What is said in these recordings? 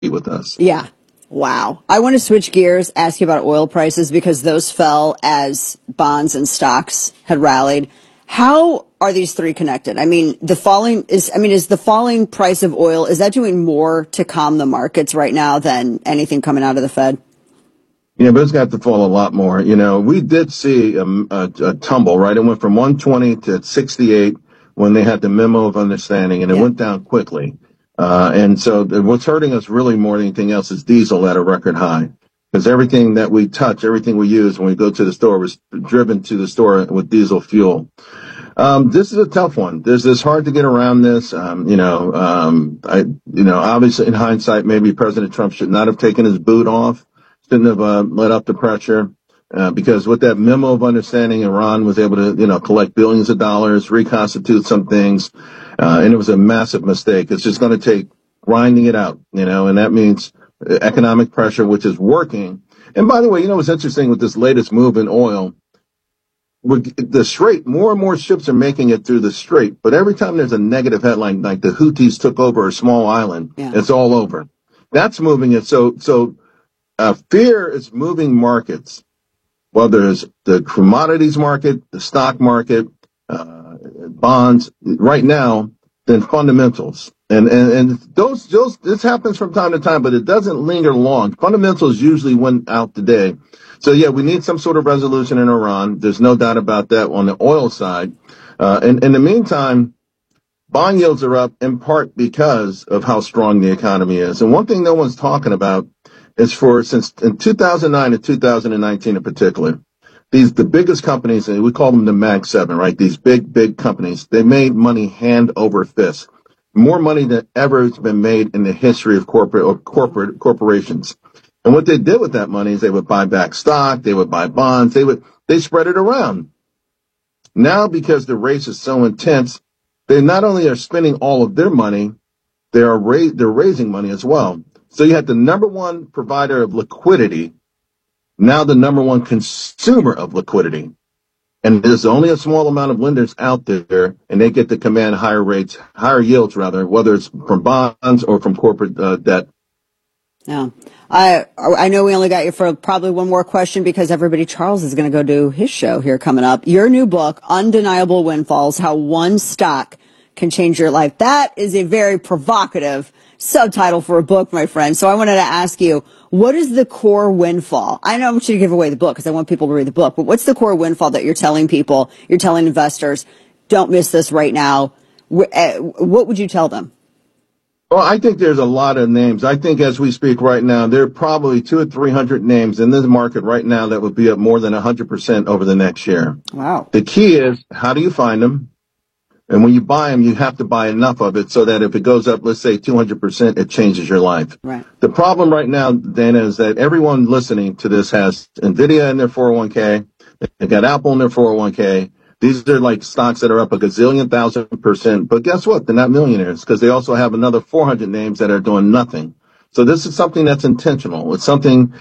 with us. Yeah. Wow. I want to switch gears, ask you about oil prices because those fell as bonds and stocks had rallied. How are these three connected? I mean, is the falling price of oil, is that doing more to calm the markets right now than anything coming out of the Fed? Yeah, but it's got to fall a lot more. You know, we did see a tumble, right? It went from 120 to 68 when they had the memo of understanding, and it went down quickly. And so what's hurting us really more than anything else is diesel at a record high. Because everything that we touch, everything we use when we go to the store was driven to the store with diesel fuel. This is a tough one. It's hard to get around this. Obviously in hindsight, maybe President Trump should not have taken his boot off, shouldn't have let up the pressure, because with that memo of understanding, Iran was able to, collect billions of dollars, reconstitute some things, and it was a massive mistake. It's just going to take grinding it out, and that means economic pressure, which is working. And by the way, what's interesting with this latest move in oil? The Strait, more and more ships are making it through the Strait, but every time there's a negative headline, like the Houthis took over a small island, It's all over. That's moving it. So fear is moving markets, whether it's the commodities market, the stock market, bonds right now, than fundamentals. And those, this happens from time to time, but it doesn't linger long. Fundamentals usually win out today. So yeah, we need some sort of resolution in Iran. There's no doubt about that on the oil side. And in the meantime, bond yields are up in part because of how strong the economy is. And one thing no one's talking about is since in 2009 and 2019 in particular, the biggest companies, and we call them the Mag 7, right? These big companies, they made money hand over fist. More money than ever has been made in the history of corporations. And what they did with that money is they would buy back stock, they would buy bonds, they spread it around. Now, because the race is so intense, they not only are spending all of their money, they're raising money as well. So you had the number one provider of liquidity, now the number one consumer of liquidity. And there's only a small amount of lenders out there, and they get to command higher yields, whether it's from bonds or from corporate debt. Yeah. I know we only got you for probably one more question because Charles is going to go do his show here coming up. Your new book, Undeniable Windfalls, How One Stock Can Change Your Life. That is a very provocative subtitle for a book, my friend. So I wanted to ask you, what is the core windfall? I don't want you to give away the book because I want people to read the book, but what's the core windfall that you're telling people, you're telling investors, don't miss this right now? What would you tell them? Well, I think there's a lot of names. I think as we speak right now, there are probably 200 or 300 names in this market right now that would be up more than 100% over the next year. Wow. The key is, how do you find them? And when you buy them, you have to buy enough of it so that if it goes up, let's say 200%, it changes your life. Right. The problem right now, Dana, is that everyone listening to this has NVIDIA in their 401k. They got Apple in their 401k. These are like stocks that are up a gazillion %. But guess what? They're not millionaires because they also have another 400 names that are doing nothing. So this is something that's intentional. It's something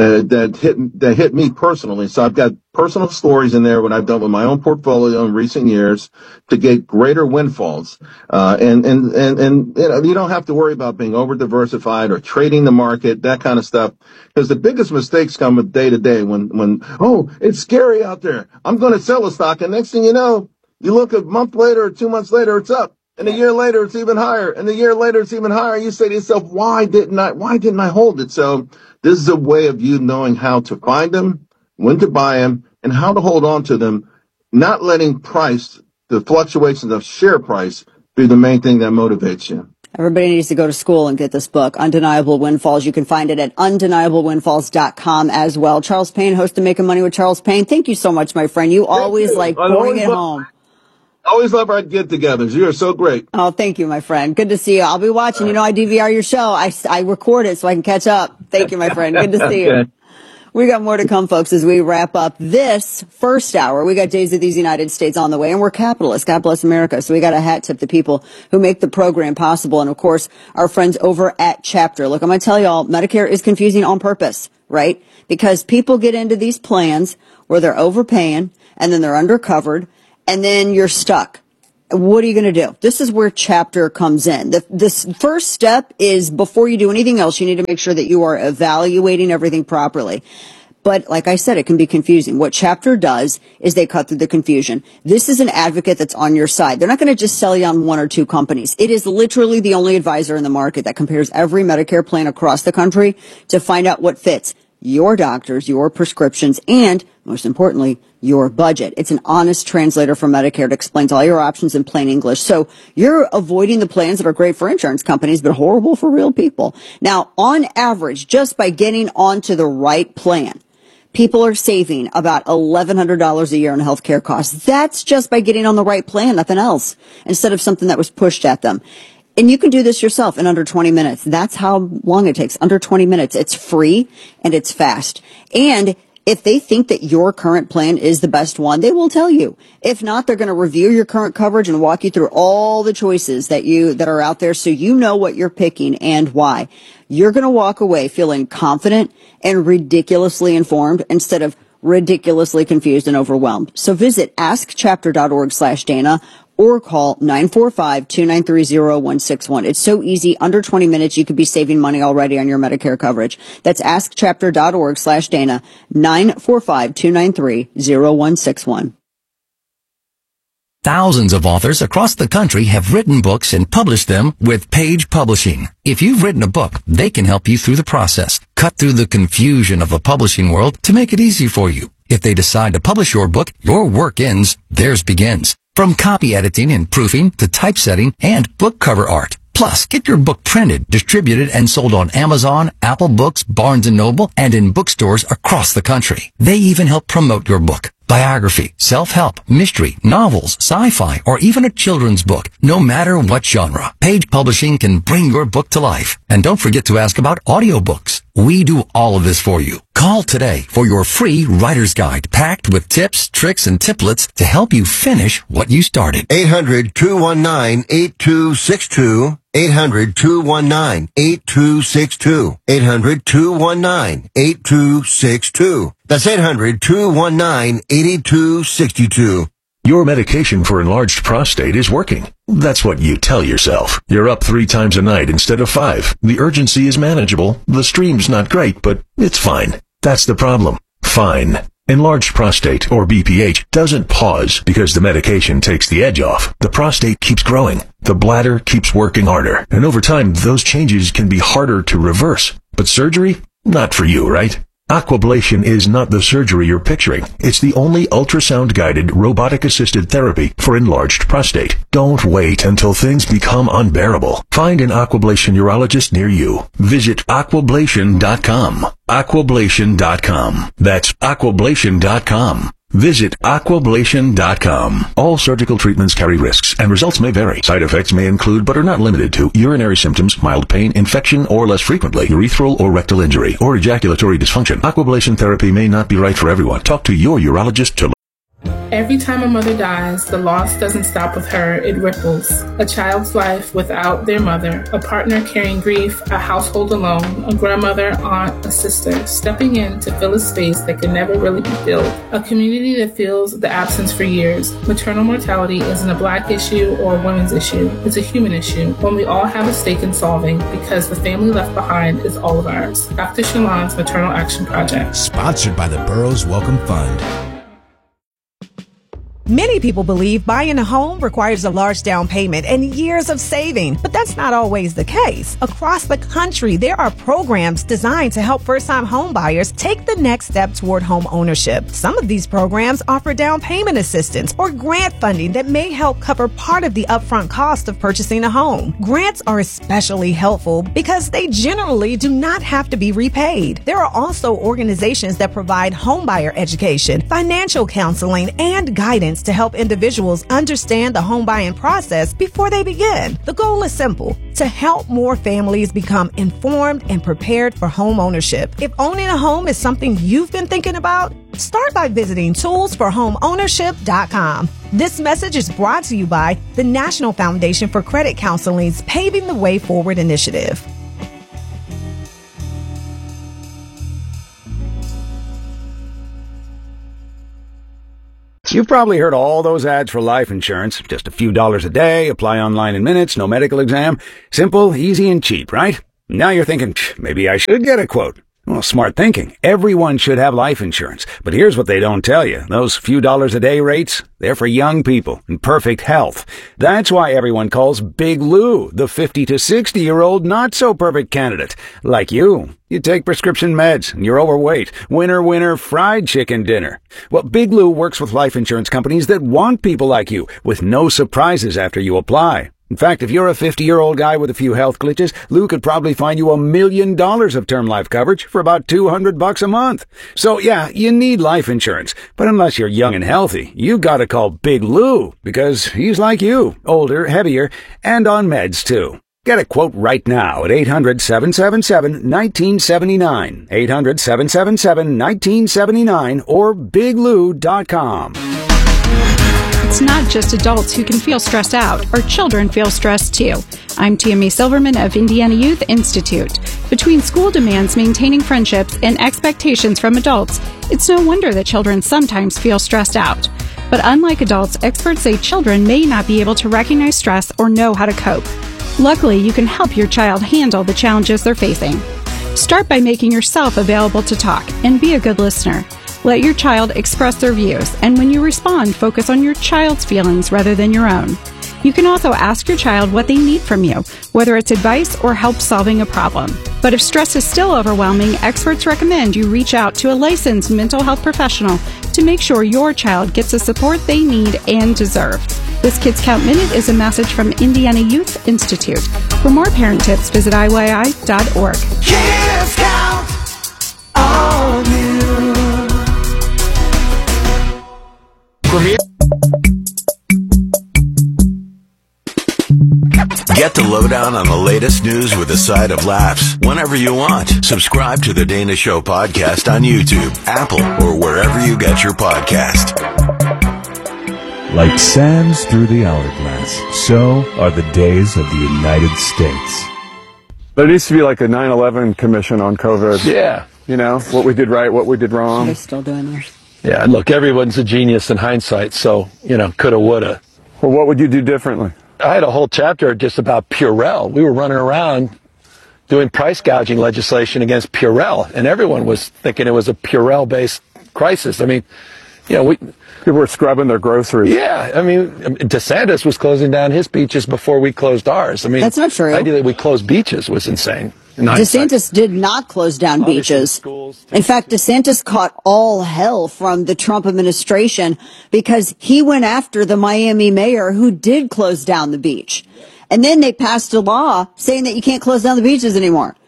that hit me personally. So I've got personal stories in there, what I've done with my own portfolio in recent years to get greater windfalls. And you don't have to worry about being over diversified or trading the market, that kind of stuff. Because the biggest mistakes come with day to day when it's scary out there. I'm going to sell a stock. And next thing you know, you look a month later or 2 months later, it's up. And a year later, it's even higher. And a year later, it's even higher. You say to yourself, why didn't I hold it? So this is a way of you knowing how to find them, when to buy them, and how to hold on to them, not letting the fluctuations of share price, be the main thing that motivates you. Everybody needs to go to school and get this book, Undeniable Windfalls. You can find it at undeniablewindfalls.com as well. Charles Payne, host of Making Money with Charles Payne. Thank you so much, my friend. You always bring it home. I always love our get-togethers. You are so great. Oh, thank you, my friend. Good to see you. I'll be watching. I DVR your show. I record it so I can catch up. Thank you, my friend. Good to see you. We got more to come, folks, as we wrap up this first hour. We got Days of these United States on the way, and we're capitalists. God bless America. So we got a hat tip to people who make the program possible. And, of course, our friends over at Chapter. Look, I'm going to tell you all, Medicare is confusing on purpose, right? Because people get into these plans where they're overpaying, and then they're undercovered, and then you're stuck. What are you going to do? This is where Chapter comes in. This first step is, before you do anything else, you need to make sure that you are evaluating everything properly. But like I said, it can be confusing. What Chapter does is they cut through the confusion. This is an advocate that's on your side. They're not going to just sell you on one or two companies. It is literally the only advisor in the market that compares every Medicare plan across the country to find out what fits your doctors, your prescriptions, and most importantly, your budget. It's an honest translator for Medicare that explains all your options in plain English. So you're avoiding the plans that are great for insurance companies, but horrible for real people. Now, on average, just by getting onto the right plan, people are saving about $1,100 a year in healthcare costs. That's just by getting on the right plan, nothing else, instead of something that was pushed at them. And you can do this yourself in under 20 minutes. That's how long it takes, under 20 minutes. It's free and it's fast. And if they think that your current plan is the best one, they will tell you. If not, they're going to review your current coverage and walk you through all the choices that are out there, so you know what you're picking and why. You're going to walk away feeling confident and ridiculously informed instead of ridiculously confused and overwhelmed. So visit askchapter.org/Dana or call 945-293-0161. It's so easy. Under 20 minutes, you could be saving money already on your Medicare coverage. That's askchapter.org/Dana, 945-293-0161. Thousands of authors across the country have written books and published them with Page Publishing. If you've written a book, they can help you through the process. Cut through the confusion of the publishing world to make it easy for you. If they decide to publish your book, your work ends, theirs begins. From copy editing and proofing to typesetting and book cover art. Plus, get your book printed, distributed, and sold on Amazon, Apple Books, Barnes & Noble, and in bookstores across the country. They even help promote your book. Biography, self-help, mystery, novels, sci-fi, or even a children's book. No matter what genre, Page Publishing can bring your book to life. And don't forget to ask about audiobooks. We do all of this for you. Call today for your free writer's guide packed with tips, tricks, and tiplets to help you finish what you started. 800-219-8262. 800-219-8262. 800-219-8262. That's 800-219-8262. Your medication for enlarged prostate is working. That's what you tell yourself. You're up 3 times a night instead of 5. The urgency is manageable. The stream's not great, but it's fine. That's the problem. Fine. Enlarged prostate, or BPH, doesn't pause because the medication takes the edge off. The prostate keeps growing. The bladder keeps working harder. And over time, those changes can be harder to reverse. But surgery? Not for you, right? Aquablation is not the surgery you're picturing. It's the only ultrasound-guided, robotic-assisted therapy for enlarged prostate. Don't wait until things become unbearable. Find an Aquablation urologist near you. Visit aquablation.com. Aquablation.com. That's aquablation.com. Visit aquablation.com. All surgical treatments carry risks, and results may vary. Side effects may include, but are not limited to, urinary symptoms, mild pain, infection, or less frequently, urethral or rectal injury, or ejaculatory dysfunction. Aquablation therapy may not be right for everyone. Talk to your urologist to learn. Every time a mother dies, the loss doesn't stop with her, it ripples. A child's life without their mother, a partner carrying grief, a household alone, a grandmother, aunt, a sister, stepping in to fill a space that can never really be filled. A community that feels the absence for years. Maternal mortality isn't a Black issue or a women's issue. It's a human issue, one we all have a stake in solving because the family left behind is all of ours. Dr. Shalon's Maternal Action Project. Sponsored by the Burroughs Welcome Fund. Many people believe buying a home requires a large down payment and years of saving, but that's not always the case. Across the country, there are programs designed to help first-time home buyers take the next step toward home ownership. Some of these programs offer down payment assistance or grant funding that may help cover part of the upfront cost of purchasing a home. Grants are especially helpful because they generally do not have to be repaid. There are also organizations that provide homebuyer education, financial counseling, and guidance to help individuals understand the home buying process before they begin. The goal is simple: to help more families become informed and prepared for home ownership. If owning a home is something you've been thinking about, start by visiting toolsforhomeownership.com. This message is brought to you by the National Foundation for Credit Counseling's Paving the Way Forward initiative. You've probably heard all those ads for life insurance. Just a few dollars a day, apply online in minutes, no medical exam. Simple, easy, and cheap, right? Now you're thinking, maybe I should get a quote. Well, smart thinking. Everyone should have life insurance. But here's what they don't tell you. Those few dollars a day rates, they're for young people in perfect health. That's why everyone calls Big Lou the 50 to 60-year-old not-so-perfect candidate. Like you. You take prescription meds, and you're overweight. Winner, winner, fried chicken dinner. Well, Big Lou works with life insurance companies that want people like you, with no surprises after you apply. In fact, if you're a 50-year-old guy with a few health glitches, Lou could probably find you $1 million of term life coverage for about $200 a month. So yeah, you need life insurance. But unless you're young and healthy, you gotta call Big Lou, because he's like you, older, heavier, and on meds too. Get a quote right now at 800-777-1979, 800-777-1979, or biglou.com. It's not just adults who can feel stressed out, or children feel stressed too. I'm Tammy Silverman of Indiana Youth Institute. Between school demands, maintaining friendships, and expectations from adults, it's no wonder that children sometimes feel stressed out. But unlike adults, experts say children may not be able to recognize stress or know how to cope. Luckily, you can help your child handle the challenges they're facing. Start by making yourself available to talk and be a good listener. Let your child express their views, and when you respond, focus on your child's feelings rather than your own. You can also ask your child what they need from you, whether it's advice or help solving a problem. But if stress is still overwhelming, experts recommend you reach out to a licensed mental health professional to make sure your child gets the support they need and deserve. This Kids Count Minute is a message from Indiana Youth Institute. For more parent tips, visit IYI.org. Kids Count on you. Get the lowdown on the latest news with a side of laughs whenever you want. Subscribe to the Dana Show podcast on YouTube, Apple, or wherever you get your podcast. Like sands through the hourglass, so are the days of the United States. There needs to be like a 9/11 commission on COVID. Yeah. You know, what we did right, what we did wrong. They're still doing theirs. Yeah, look, everyone's a genius in hindsight, so, coulda, woulda. Well, what would you do differently? I had a whole chapter just about Purell. We were running around doing price gouging legislation against Purell, and everyone was thinking it was a Purell-based crisis. I mean, people were scrubbing their groceries. Yeah, I mean, DeSantis was closing down his beaches before we closed ours. I mean, that's not true. The idea that we closed beaches was insane. DeSantis did not close down beaches. In fact, DeSantis caught all hell from the Trump administration because he went after the Miami mayor who did close down the beach. And then they passed a law saying that you can't close down the beaches anymore.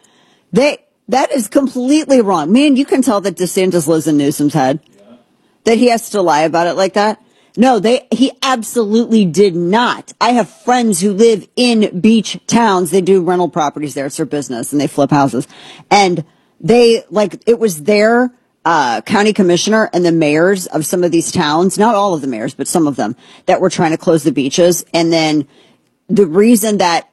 That is completely wrong. Man, you can tell that DeSantis lives in Newsom's head. That he has to lie about it like that. No, he absolutely did not. I have friends who live in beach towns. They do rental properties there. It's their business and they flip houses. And it was their county commissioner and the mayors of some of these towns, not all of the mayors, but some of them, that were trying to close the beaches. And then the reason that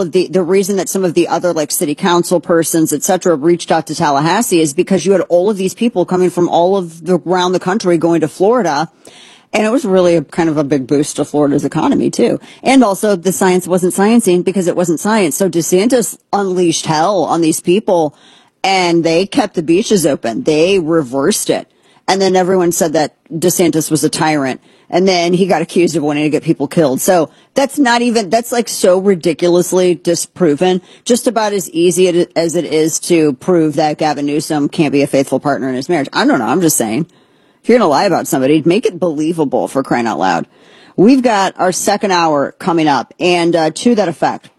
some of the other city council persons, et cetera, reached out to Tallahassee is because you had all of these people coming from around the country going to Florida. And it was really kind of a big boost to Florida's economy, too. And also, the science wasn't sciencing because it wasn't science. So DeSantis unleashed hell on these people, and they kept the beaches open. They reversed it. And then everyone said that DeSantis was a tyrant. And then he got accused of wanting to get people killed. So that's so ridiculously disproven. Just about as easy as it is to prove that Gavin Newsom can't be a faithful partner in his marriage. I don't know. I'm just saying. If you're going to lie about somebody, make it believable, for crying out loud. We've got our second hour coming up, and to that effect,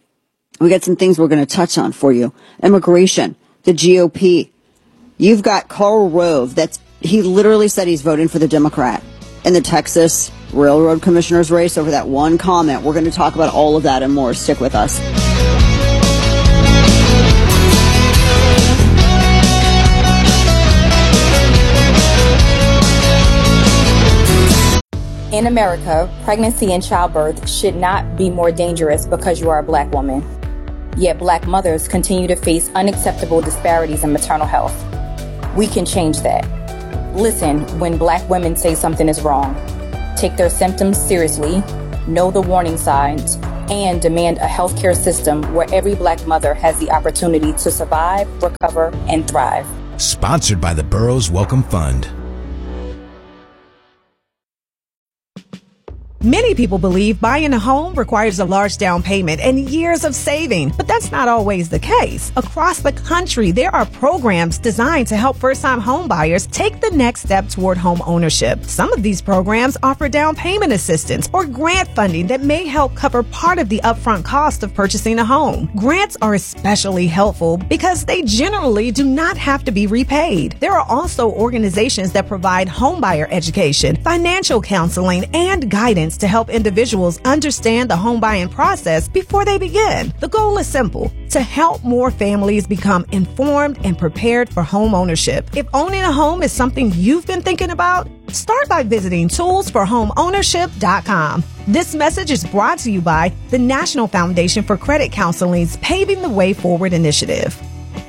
we got some things we're going to touch on for you. Immigration, the GOP. You've got Karl Rove. He literally said he's voting for the Democrat in the Texas Railroad Commissioner's race over that one comment. We're going to talk about all of that and more. Stick with us. In America, pregnancy and childbirth should not be more dangerous because you are a black woman. Yet black mothers continue to face unacceptable disparities in maternal health. We can change that. Listen when Black women say something is wrong. Take their symptoms seriously, know the warning signs, and demand a healthcare system where every Black mother has the opportunity to survive, recover, and thrive. Sponsored by the Burroughs Welcome Fund. Many people believe buying a home requires a large down payment and years of saving, but that's not always the case. Across the country, there are programs designed to help first-time home buyers take the next step toward home ownership. Some of these programs offer down payment assistance or grant funding that may help cover part of the upfront cost of purchasing a home. Grants are especially helpful because they generally do not have to be repaid. There are also organizations that provide homebuyer education, financial counseling, and guidance to help individuals understand the home buying process before they begin. The goal is simple: to help more families become informed and prepared for home ownership. If owning a home is something you've been thinking about, start by visiting toolsforhomeownership.com. This message is brought to you by the National Foundation for Credit Counseling's Paving the Way Forward initiative.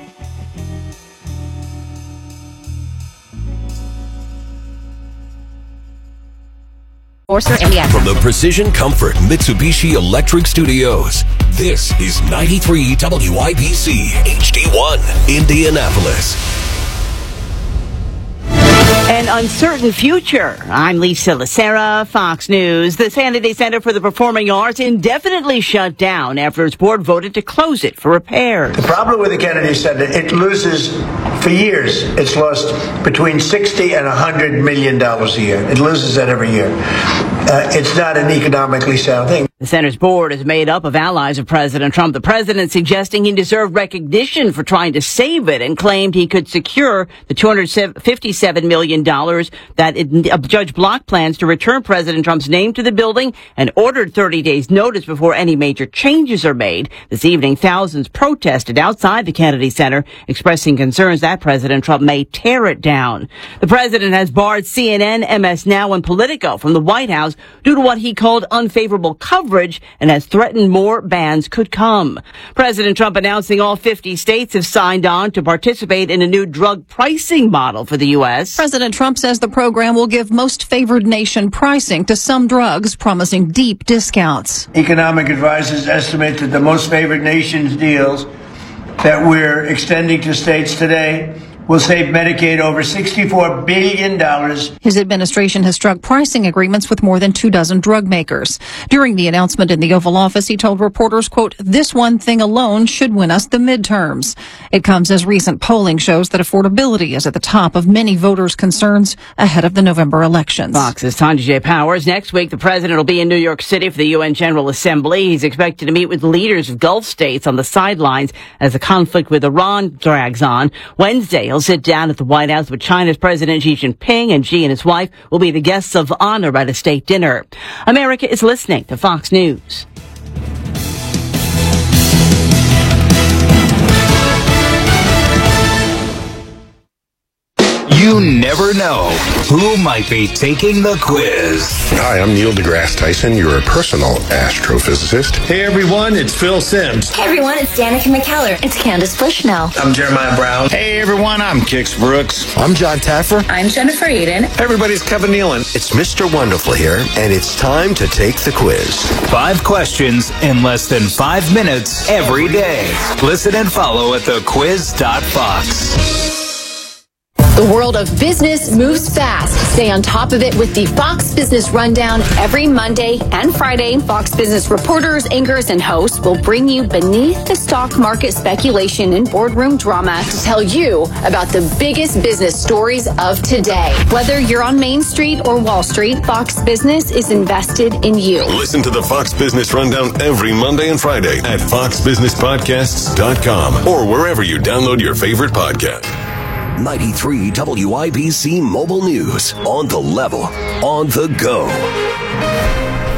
From the Precision Comfort Mitsubishi Electric Studios, this is 93 WIBC HD1 Indianapolis. An uncertain future. I'm Lisa Lacera, Fox News. The San Jose Center for the Performing Arts indefinitely shut down after its board voted to close it for repairs. The problem with the Kennedy Center, it loses, for years, it's lost between $60 and $100 million a year. It loses that every year. It's not an economically sound thing. The center's board is made up of allies of President Trump. The president suggesting he deserved recognition for trying to save it and claimed he could secure the $257 million that Judge Block plans to return President Trump's name to the building and ordered 30 days notice before any major changes are made. This evening, thousands protested outside the Kennedy Center, expressing concerns that President Trump may tear it down. The president has barred CNN, MS Now, and Politico from the White House due to what he called unfavorable coverage and has threatened more bans could come. President Trump announcing all 50 states have signed on to participate in a new drug pricing model for the U.S. President Trump says the program will give most favored nation pricing to some drugs, promising deep discounts. Economic advisors estimate that the most favored nations deals that we're extending to states today will save Medicaid over $64 billion. His administration has struck pricing agreements with more than 24 drug makers. During the announcement in the Oval Office, he told reporters, quote, "This one thing alone should win us the midterms." It comes as recent polling shows that affordability is at the top of many voters' concerns ahead of the November elections. Fox's Tanya J. Powers. Next week, the president will be in New York City for the UN General Assembly. He's expected to meet with leaders of Gulf states on the sidelines as the conflict with Iran drags on. Wednesday, he'll sit down at the White House with China's President Xi Jinping, and Xi and his wife will be the guests of honor at a state dinner. America is listening to Fox News. You never know who might be taking the quiz. Hi, I'm Neil deGrasse Tyson, your personal astrophysicist. Hey everyone, it's Phil Simms. Hey everyone, it's Danica McKellar. It's Candace Bushnell. I'm Jeremiah Brown. Hey everyone, I'm Kix Brooks. I'm John Taffer. I'm Jennifer Aiden. Hey everybody, it's Kevin Nealon. It's Mr. Wonderful here, and it's time to take the quiz. 5 questions in less than 5 minutes every day. Listen and follow at thequiz.fox. The world of business moves fast. Stay on top of it with the Fox Business Rundown every Monday and Friday. Fox Business reporters, anchors, and hosts will bring you beneath the stock market speculation and boardroom drama to tell you about the biggest business stories of today. Whether you're on Main Street or Wall Street, Fox Business is invested in you. Listen to the Fox Business Rundown every Monday and Friday at foxbusinesspodcasts.com or wherever you download your favorite podcast. 93 WIBC Mobile News. On the level. On the go.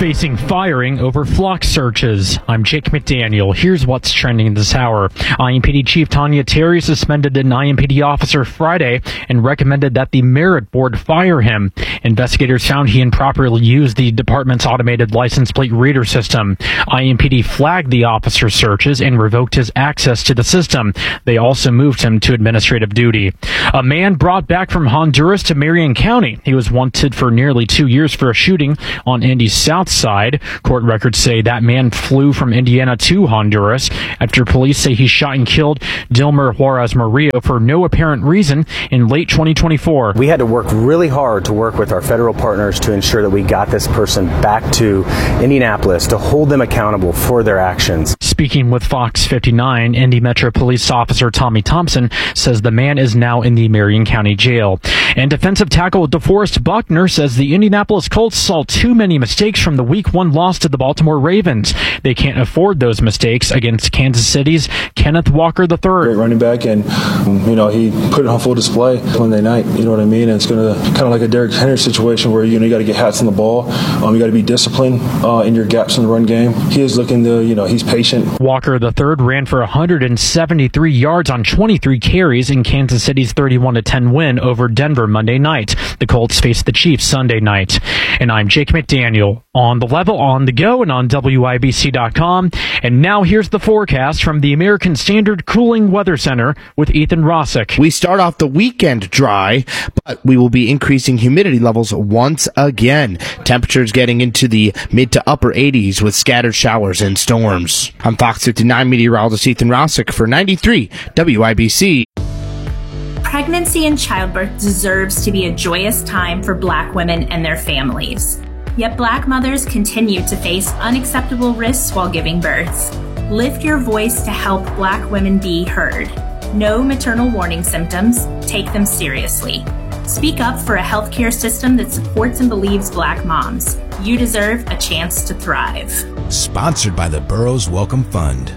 facing firing over flock searches. I'm Jake McDaniel. Here's what's trending this hour. IMPD Chief Tanya Terry suspended an IMPD officer Friday and recommended that the Merit Board fire him. Investigators found he improperly used the department's automated license plate reader system. IMPD flagged the officer's searches and revoked his access to the system. They also moved him to administrative duty. A man brought back from Honduras to Marion County. He was wanted for nearly 2 years for a shooting on Indy's south side. Court records say that man flew from Indiana to Honduras after police say he shot and killed Dilmer Juarez Murillo for no apparent reason in late 2024. We had to work really hard to work with our federal partners to ensure that we got this person back to Indianapolis to hold them accountable for their actions. Speaking with Fox 59, Indy Metro Police Officer Tommy Thompson says the man is now in the Marion County Jail. And defensive tackle DeForest Buckner says the Indianapolis Colts saw too many mistakes from the Week 1 loss to the Baltimore Ravens. They can't afford those mistakes against Kansas City's Kenneth Walker III. Great running back, and he put it on full display Monday night. You know what I mean? And it's going to kind of like a Derrick Henry situation where you got to get hats on the ball. You got to be disciplined in your gaps in the run game. He is looking to, he's patient. Walker III ran for 173 yards on 23 carries in Kansas City's 31-10 win over Denver Monday night. The Colts faced the Chiefs Sunday night. And I'm Jake McDaniel, on the level, on the go, and on WIBC.com. And now here's the forecast from the American Standard Cooling Weather Center with Ethan Rossick. We start off the weekend dry, but we will be increasing humidity levels once again. Temperatures getting into the mid to upper 80s with scattered showers and storms. I'm Fox 59 meteorologist Ethan Rossick for 93 WIBC. Pregnancy and childbirth deserves to be a joyous time for Black women and their families. Yet Black mothers continue to face unacceptable risks while giving birth. Lift your voice to help Black women be heard. Know maternal warning symptoms, take them seriously. Speak up for a healthcare system that supports and believes Black moms. You deserve a chance to thrive. Sponsored by the Burroughs Welcome Fund.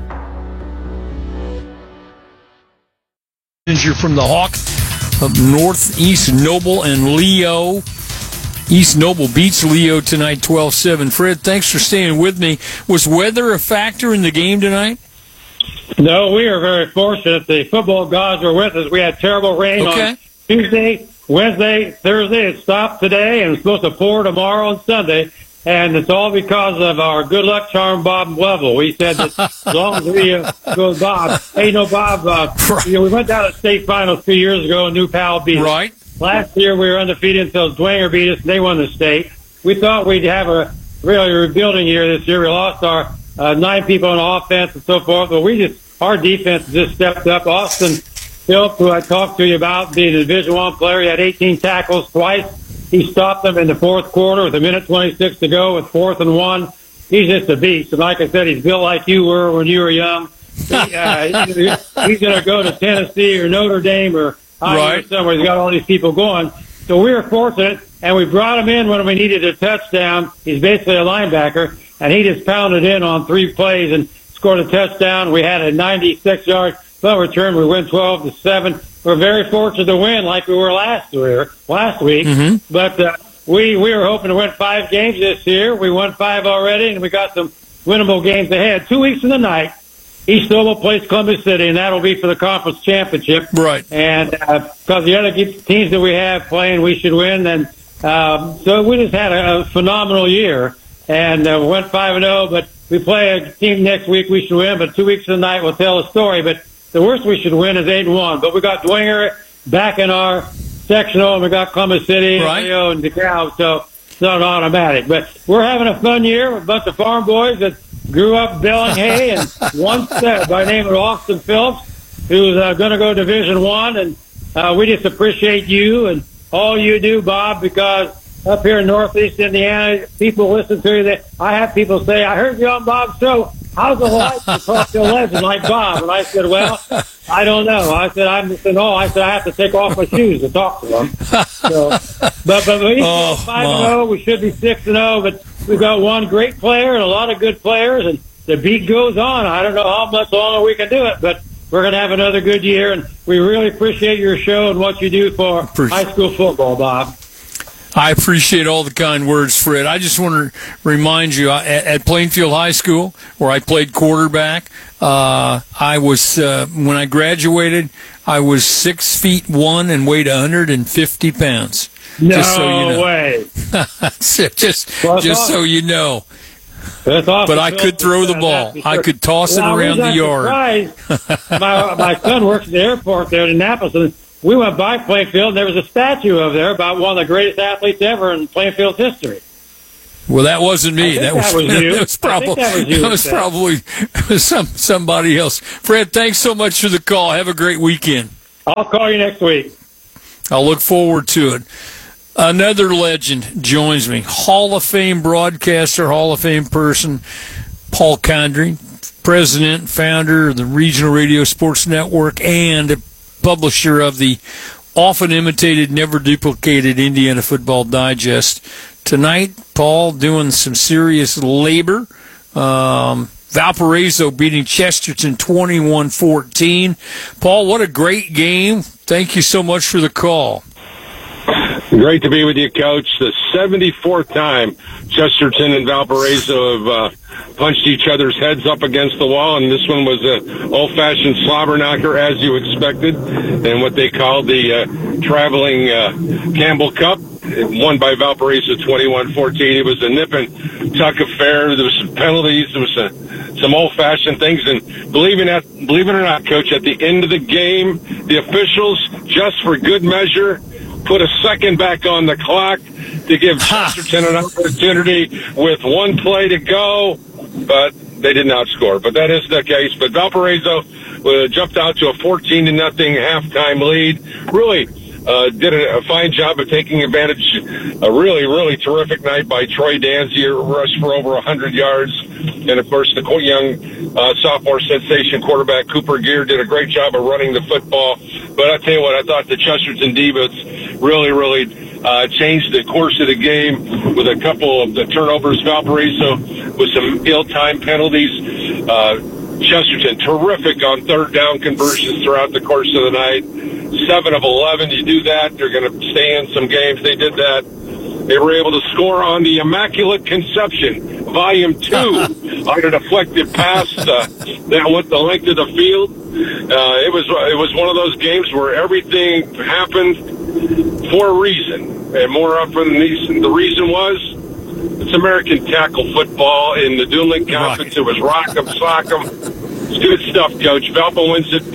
From the Hawks of Northeast Noble and Leo. East Noble beats Leo tonight 12-7. Fred, thanks for staying with me. Was weather a factor in the game tonight? No, we are very fortunate. The football gods were with us. We had terrible rain on Tuesday, Wednesday, Thursday. It stopped today, and it's supposed to pour tomorrow and Sunday. And it's all because of our good luck charm, Bob Level. We said that as long as we go, Bob. Hey, Bob, we went down to state finals 2 years ago, and New Powell beat us. Right. Last year we were undefeated until Dwenger beat us, and they won the state. We thought we'd have a really rebuilding year this year. We lost our 9 people on offense and so forth, but our defense just stepped up. Austin Phillips, who I talked to you about, being a Division I player, he had 18 tackles twice. He stopped them in the fourth quarter with 1:26 to go with 4th and 1. He's just a beast. And like I said, he's built like you were when you were young. He's going to go to Tennessee or Notre Dame or somewhere. He's got all these people going. So we were fortunate, and we brought him in when we needed a touchdown. He's basically a linebacker, and he just pounded in on 3 plays and scored a touchdown. We had a 96-yard punt return. We win 12-7. We're very fortunate to win like we were last week. Mm-hmm. But we were hoping to win 5 games this year. We won 5 already, and we got some winnable games ahead. 2 weeks from the night, East Noble plays Columbus City, and that'll be for the conference championship. Right. And because the other teams that we have playing, we should win. And so we just had a phenomenal year, and we went 5-0. But we play a team next week we should win. But 2 weeks from the night, we'll tell a story. But the worst we should win is 8-1, but we got Dwenger back in our sectional, and we got Columbus City, and Leo, and DeKalb, so it's not automatic. But we're having a fun year with a bunch of farm boys that grew up belling hay, and one by the name of Austin Phillips, who's going to go Division I, and we just appreciate you and all you do, Bob, because up here in Northeast Indiana, people listen to you. I have people say, I heard you on Bob's show. How's it like to talk to a legend like Bob? And I said, well, I don't know. I said, I have to take off my shoes to talk to them. So, but we 5-0. We should be 6-0, but we've got one great player and a lot of good players, and the beat goes on. I don't know how much longer we can do it, but we're going to have another good year, and we really appreciate your show and what you do for high school football, Bob. I appreciate all the kind words, Fred. I just want to remind you, at Plainfield High School, where I played quarterback, I was when I graduated, I was 6'1" and weighed 150 pounds. No just so you know. way. just so you know. That's awesome. But I could throw the ball. I could toss it around the yard. My son works at the airport there in Annapolis, and we went by Plainfield, and there was a statue over there about one of the greatest athletes ever in Plainfield's history. Well, that wasn't me. That was you. That was probably somebody else. Fred, thanks so much for the call. Have a great weekend. I'll call you next week. I'll look forward to it. Another legend joins me. Hall of Fame broadcaster, Hall of Fame person, Paul Condry, president and founder of the Regional Radio Sports Network and publisher of the often imitated, never duplicated Indiana Football Digest. Tonight, Paul doing some serious labor. Valparaiso beating Chesterton 21-14. Paul, what a great game. Thank you so much for the call. Great to be with you, Coach. The 74th time Chesterton and Valparaiso have punched each other's heads up against the wall, and this one was an old-fashioned slobber knocker, as you expected, and what they called the traveling Campbell Cup, won by Valparaiso 21-14. It was a nip and tuck affair. There was some penalties. There was some old-fashioned things, and believe it or not, Coach, at the end of the game, the officials, just for good measure, put a second back on the clock to give Chesterton an opportunity with one play to go, but they did not score. But that is the case. But Valparaiso jumped out to a 14-0 halftime lead. Really did a fine job of taking advantage. A really, really terrific night by Troy Danziger, rushed for over 100 yards. And, of course, the young sophomore sensation quarterback Cooper Gear did a great job of running the football. But I tell you what, I thought the Chesterton Divas really changed the course of the game with a couple of the turnovers. Valparaiso with some ill-timed penalties. Chesterton terrific on third down conversions throughout the course of the night. 7 of 11. You do that, they're going to stay in some games. They did that. They were able to score on the Immaculate Conception, Volume 2, on a deflected pass that went the length of the field. It was one of those games where everything happened for a reason, and more often than the reason was it's American tackle football in the Duneling Conference. It was rock 'em, sock 'em. It's good stuff, Coach. Valpo wins it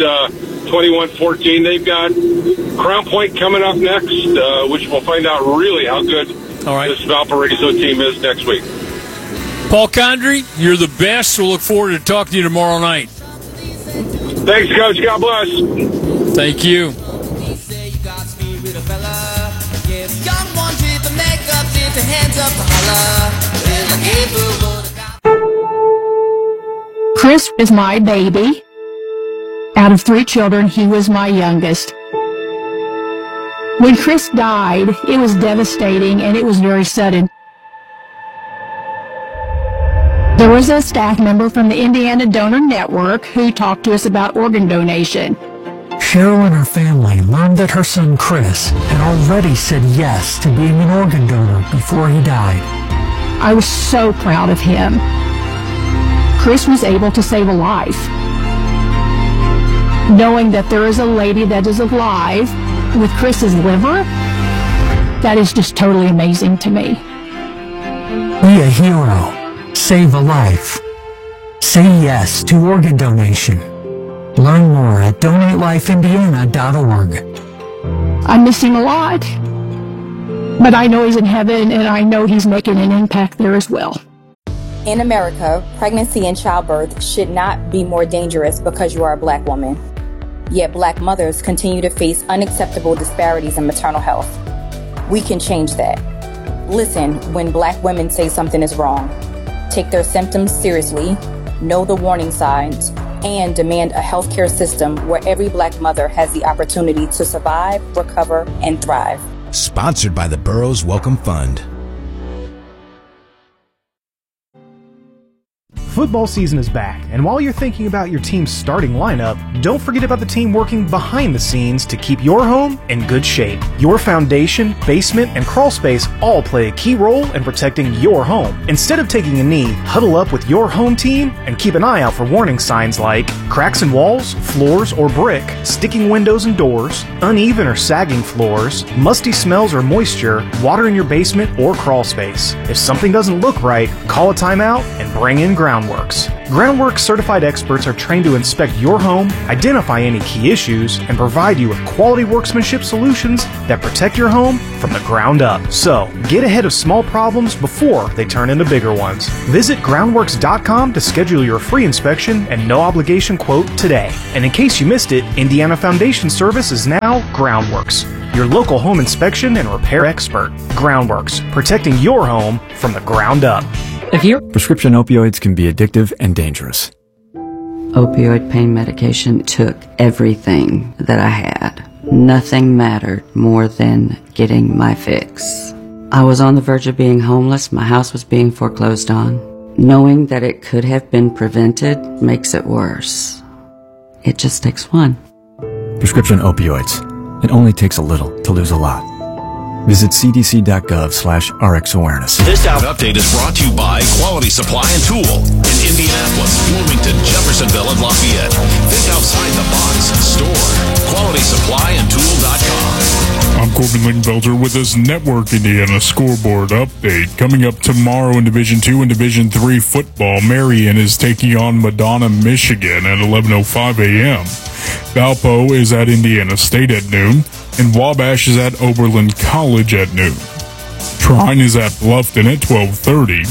21-14. They've got Crown Point coming up next, which we'll find out really how good this Valparaiso team is next week. Paul Condry, you're the best. We'll look forward to talking to you tomorrow night. Thanks, Coach. God bless. Thank you. Chris is my baby. Out of 3 children, he was my youngest. When Chris died, it was devastating and it was very sudden. There was a staff member from the Indiana Donor Network who talked to us about organ donation. Cheryl and her family learned that her son Chris had already said yes to being an organ donor before he died. I was so proud of him. Chris was able to save a life. Knowing that there is a lady that is alive with Chris's liver, that is just totally amazing to me. Be a hero. Save a life. Say yes to organ donation. Learn more at DonateLifeIndiana.org. I miss him a lot, but I know he's in heaven and I know he's making an impact there as well. In America, pregnancy and childbirth should not be more dangerous because you are a Black woman. Yet Black mothers continue to face unacceptable disparities in maternal health. We can change that. Listen when Black women say something is wrong. Take their symptoms seriously, know the warning signs, and demand a healthcare system where every Black mother has the opportunity to survive, recover, and thrive. Sponsored by the Burroughs Welcome Fund. Football season is back, and while you're thinking about your team's starting lineup, don't forget about the team working behind the scenes to keep your home in good shape. Your foundation, basement, and crawl space all play a key role in protecting your home. Instead of taking a knee, huddle up with your home team and keep an eye out for warning signs like cracks in walls, floors, or brick, sticking windows and doors, uneven or sagging floors, musty smells or moisture, water in your basement or crawl space. If something doesn't look right, call a timeout and bring in Groundworks. Groundworks certified experts are trained to inspect your home, identify any key issues, and provide you with quality workmanship solutions that protect your home from the ground up. So, get ahead of small problems before they turn into bigger ones. Visit groundworks.com to schedule your free inspection and no obligation quote today. And in case you missed it, Indiana Foundation Service is now Groundworks, your local home inspection and repair expert. Groundworks, protecting your home from the ground up. Prescription opioids can be addictive and dangerous. Opioid pain medication took everything that I had. Nothing mattered more than getting my fix. I was on the verge of being homeless. My house was being foreclosed on. Knowing that it could have been prevented makes it worse. It just takes one. Prescription opioids. It only takes a little to lose a lot. Visit cdc.gov/RxAwareness. This update is brought to you by Quality Supply and Tool in Indianapolis, Bloomington, Jeffersonville, and Lafayette. Think outside the box. Store. QualitySupplyandTool.com. I'm Corbin Lingenfelter with this Network Indiana scoreboard update. Coming up tomorrow in Division II and Division III football, Marion is taking on Madonna, Michigan at 11:05 a.m. Valpo is at Indiana State at noon, and Wabash is at Oberlin College at noon. Trine is at Bluffton at 12:30.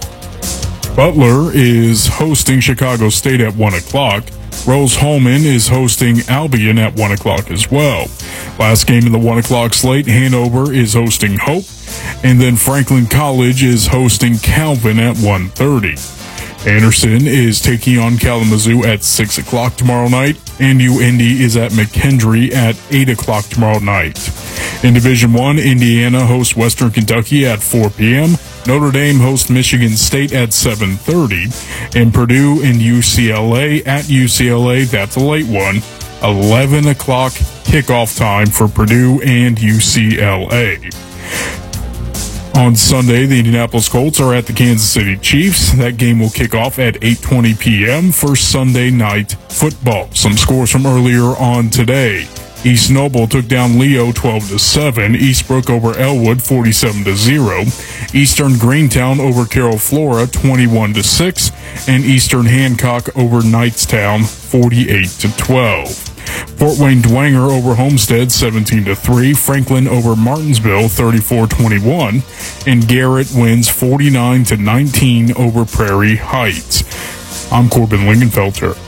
Butler is hosting Chicago State at 1 o'clock. Rose-Hulman is hosting Albion at 1 o'clock as well. Last game in the 1 o'clock slate, Hanover is hosting Hope, and then Franklin College is hosting Calvin at 1:30. Anderson is taking on Kalamazoo at 6 o'clock tomorrow night, and UIndy is at McKendree at 8 o'clock tomorrow night. In Division I, Indiana hosts Western Kentucky at 4 p.m., Notre Dame hosts Michigan State at 7:30, and Purdue and UCLA at UCLA, that's a late one, 11 o'clock kickoff time for Purdue and UCLA. On Sunday, the Indianapolis Colts are at the Kansas City Chiefs. That game will kick off at 8:20 p.m. for Sunday night football. Some scores from earlier on today. East Noble took down Leo 12-7. Eastbrook over Elwood 47-0. Eastern Greentown over Carroll Flora 21-6. And Eastern Hancock over Knightstown 48-12. Fort Wayne Dwenger over Homestead 17-3, Franklin over Martinsville 34-21, and Garrett wins 49-19 over Prairie Heights. I'm Corbin Lingenfelter.